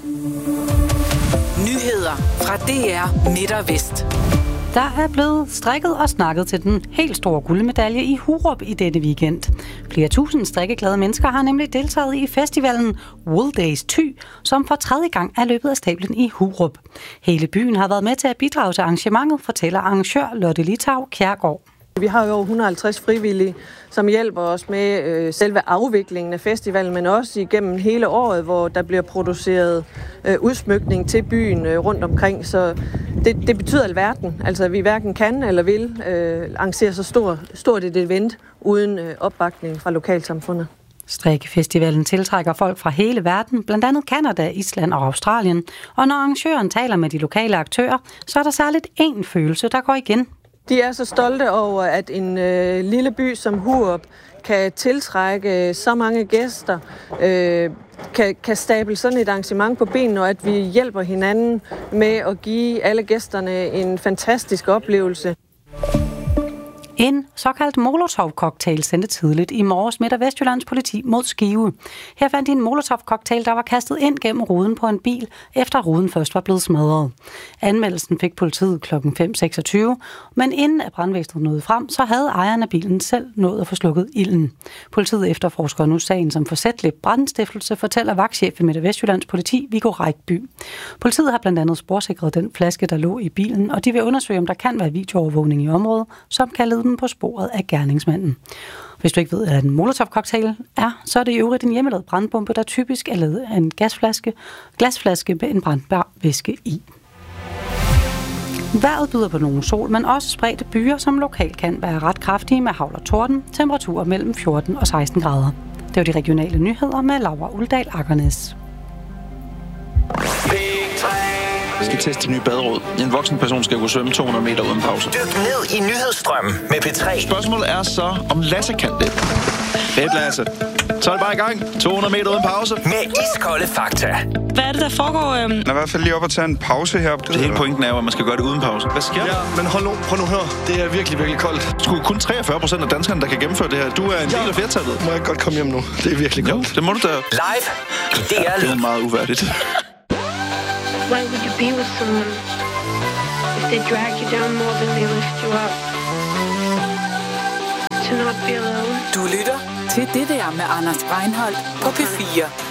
Nyheder fra DR Midt og Vest. Der er blevet strikket og snakket til den helt store guldmedalje i Hurup i denne weekend. Flere tusind strikkeglade mennesker har nemlig deltaget i festivalen Wool Days Thy, som for tredje gang er løbet af stablen i Hurup. Hele byen har været med til at bidrage til arrangementet, fortæller arrangør Lotte Litav Kjærgaard. Vi har jo 150 frivillige, som hjælper os med selve afviklingen af festivalen, men også igennem hele året, hvor der bliver produceret udsmykning til byen rundt omkring. Så det betyder alverden. Altså, vi hverken kan eller vil arrangere så stort et event uden opbakning fra lokalsamfundet. Strikkefestivalen tiltrækker folk fra hele verden, blandt andet Canada, Island og Australien. Og når arrangøren taler med de lokale aktører, så er der særligt én følelse, der går igen. De er så stolte over, at en lille by som Hurup kan tiltrække så mange gæster, kan stable sådan et arrangement på benene, og at vi hjælper hinanden med at give alle gæsterne en fantastisk oplevelse. En såkaldt Molotov-cocktail sendte tidligt i morges Midt- og Vestjyllands politi mod Skive. Her fandt de en Molotov-cocktail, der var kastet ind gennem ruden på en bil, efter ruden først var blevet smadret. Anmeldelsen fik politiet kl. 5.26, men inden at brandvæsenet nåede frem, så havde ejeren af bilen selv nået at få slukket ilden. Politiet efterforsker nu sagen som forsætlig brandstiftelse, fortæller vagtchef i Midt- og Vestjyllands politi, Viggo Rækby. Politiet har blandt andet sporsikret den flaske, der lå i bilen, og de vil undersøge, om der kan være videoovervågning i området, som kan lede dem på sporet af gerningsmanden. Hvis du ikke ved, hvad en Molotov-cocktail er, så er det i øvrigt en hjemmelavet brandbombe, der typisk er lavet af en glasflaske med en brandbar væske i. Vejret byder på nogle sol, men også spredte byer, som lokalt kan være ret kraftige med hagl og torden, temperaturer mellem 14 og 16 grader. Det var de regionale nyheder med Laura Uldal Akernes. Jeg skal teste de nye baderåd. En voksen person skal kunne svømme 200 meter uden pause. Dyk ned i nyhedsstrømmen med P3. Spørgsmålet er så, om Lasse kan det. Fedt, Lasse. Så er det bare i gang. 200 meter uden pause. Med iskolde fakta. Hvad er det, der foregår? Jeg er i hvert fald lige op og tage en pause her. Det hele pointen er jo, at man skal gøre det uden pause. Hvad sker der? Ja, men prøv nu her. Det er virkelig, virkelig koldt. Sgu kun 43% af danskerne, der kan gennemføre det her. Du er en del af flertallet. Må jeg godt komme hjem nu? Det er virkelig koldt. Jo, det må du da. Live i DR Det er meget uværdigt. Why would you be with someone if they drag you down more than they lift you up? To not be alone. Du lytter til Det der med Anders Breinholt på P4.